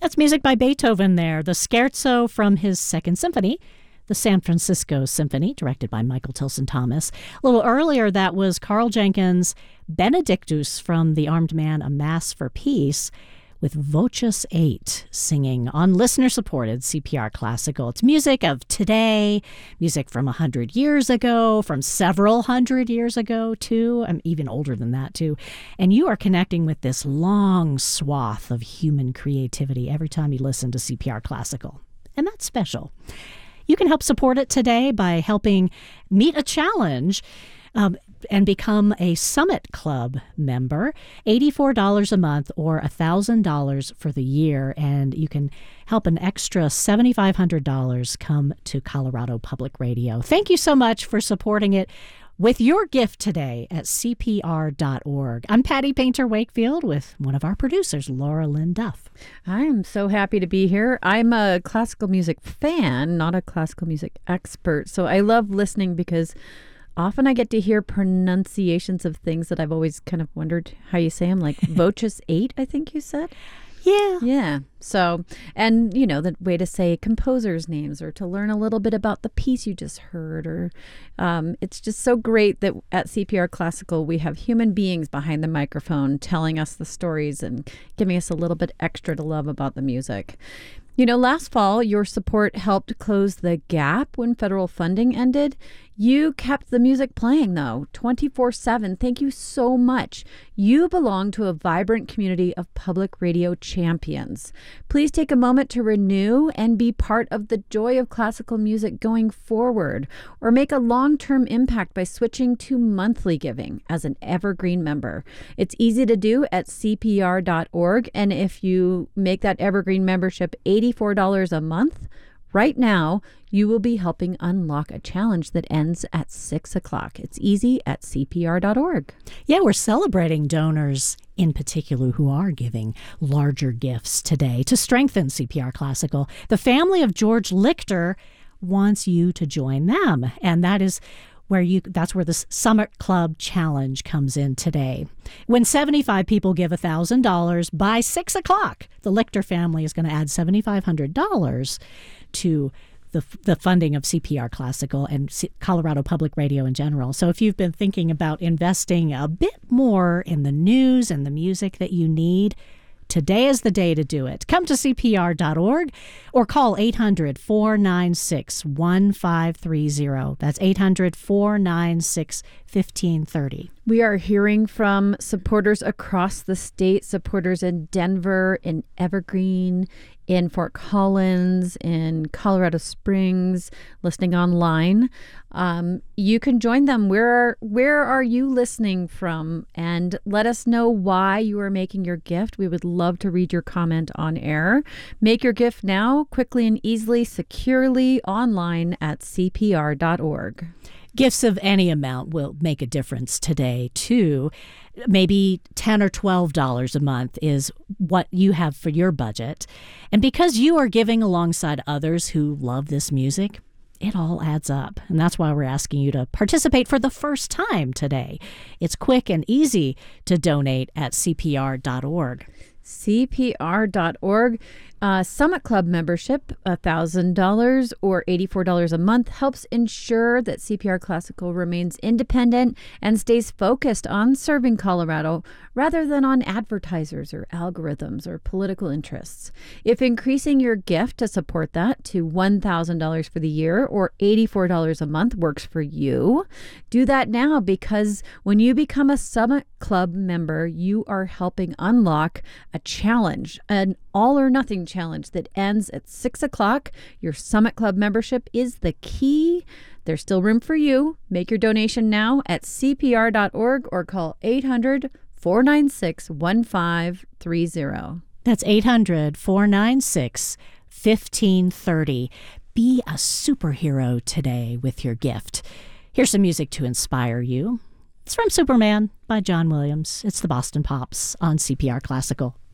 That's music by Beethoven there, the scherzo from his Second Symphony, the San Francisco Symphony, directed by Michael Tilson Thomas. A little earlier, that was Carl Jenkins' Benedictus from The Armed Man, A Mass for Peace, with Voces 8 singing on listener-supported CPR Classical. It's music of today, music from 100 years ago, from several hundred years ago, too. I'm even older than that, too. And you are connecting with this long swath of human creativity every time you listen to CPR Classical. And that's special. You can help support it today by helping meet a challenge and become a Summit Club member, $84 a month or $1,000 for the year. And you can help an extra $7,500 come to Colorado Public Radio. Thank you so much for supporting it with your gift today at CPR.org. I'm Patty Painter Wakefield with one of our producers, Laura Lynn Duff. I'm so happy to be here. I'm a classical music fan, not a classical music expert. So I love listening because often I get to hear pronunciations of things that I've always kind of wondered how you say them, like Voces 8, I think you said. Yeah. So, and you know, the way to say composers' names or to learn a little bit about the piece you just heard, or it's just so great that at CPR Classical we have human beings behind the microphone telling us the stories and giving us a little bit extra to love about the music. You know, last fall, your support helped close the gap when federal funding ended. You kept the music playing, though, 24/7. Thank you so much. You belong to a vibrant community of public radio champions. Please take a moment to renew and be part of the joy of classical music going forward, or make a long-term impact by switching to monthly giving as an Evergreen member. It's easy to do at CPR.org, and if you make that Evergreen membership $84 a month, right now, you will be helping unlock a challenge that ends at 6 o'clock. It's easy at CPR.org. Yeah, we're celebrating donors in particular who are giving larger gifts today to strengthen CPR Classical. The family of George Lichter wants you to join them, and that's where the Summit Club Challenge comes in today. When 75 people give $1,000 by 6 o'clock, the Lichter family is going to add $7,500 to the funding of CPR Classical and Colorado Public Radio in general. So if you've been thinking about investing a bit more in the news and the music that you need, today is the day to do it. Come to CPR.org or call 800-496-1530. That's 800-496-1530. We are hearing from supporters across the state, supporters in Denver, in Evergreen, in Fort Collins, in Colorado Springs, listening online. You can join them. Where are you listening from? And let us know why you are making your gift. We would love to read your comment on air. Make your gift now, quickly and easily, securely, online at CPR.org. Gifts of any amount will make a difference today, too. Maybe $10 or $12 a month is what you have for your budget. And because you are giving alongside others who love this music, it all adds up. And that's why we're asking you to participate for the first time today. It's quick and easy to donate at CPR.org. CPR.org. Summit Club membership, $1,000 or $84 a month, helps ensure that CPR Classical remains independent and stays focused on serving Colorado rather than on advertisers or algorithms or political interests. If increasing your gift to support that to $1,000 for the year or $84 a month works for you, do that now, because when you become a Summit Club member, you are helping unlock a challenge, an all or nothing challenge that ends at 6 o'clock. Your Summit Club membership is the key. There's still room for you. Make your donation now at CPR.org or call 800-496-1530. That's 800-496-1530. Be a superhero today with your gift. Here's some music to inspire you. It's from Superman by John Williams. It's the Boston Pops on CPR Classical.